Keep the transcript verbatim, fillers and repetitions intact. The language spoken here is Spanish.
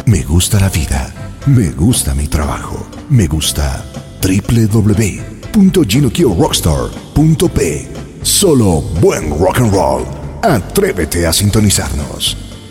Me gusta la vida. Me gusta mi trabajo. Me gusta w w w punto ginokio rockstar punto p. Solo buen rock and roll. Atrévete a sintonizarnos.